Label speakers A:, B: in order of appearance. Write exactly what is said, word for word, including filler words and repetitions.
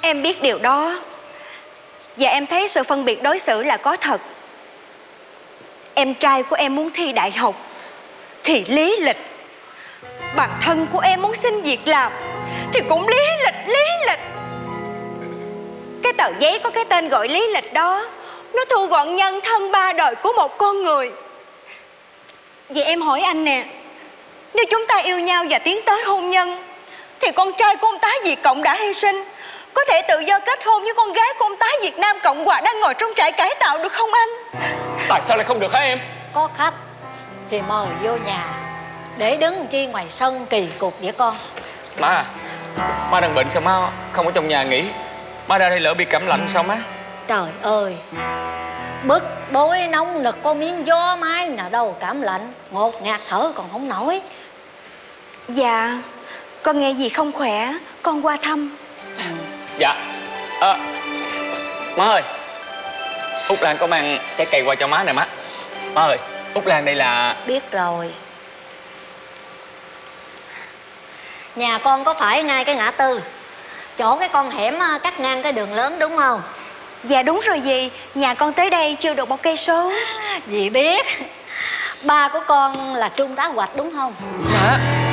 A: Em biết điều đó. Và em thấy sự phân biệt đối xử là có thật. Em trai của em muốn thi đại học thì lý lịch. Bạn thân của em muốn xin việc làm thì cũng lý lịch, lý lịch. Cái tờ giấy có cái tên gọi lý lịch đó, nó thu gọn nhân thân ba đời của một con người. Vậy em hỏi anh nè, nếu chúng ta yêu nhau và tiến tới hôn nhân thì con trai của ông tá Việt Cộng đã hy sinh có thể tự do kết hôn với con gái của ông tá Việt Nam Cộng Hòa đang ngồi trong trại cải tạo được không anh?
B: Tại sao lại không được hả em?
C: Có khách thì mời vô nhà, để đứng chi ngoài sân kỳ cục vậy con.
B: Má à, má đang bệnh sao má không ở trong nhà nghỉ? Má ra đây lỡ bị cảm lạnh sao má?
C: Trời ơi, bức bối nóng nực có miếng gió mái nào đâu cảm lạnh, ngột ngạt thở còn không nổi.
A: Dạ, con nghe gì không khỏe, con qua thăm.
B: Dạ. À, má ơi, Út Lan có mang trái cây qua cho má nè má. Má ơi, Út Lan đây là...
C: Biết rồi. Nhà con có phải ngay cái ngã tư, chỗ cái con hẻm cắt ngang cái đường lớn đúng không?
A: Dạ đúng rồi dì, nhà con tới đây chưa được một cây số.
C: Dì biết. Ba của con là Trung tá Hoạch đúng không?
B: Má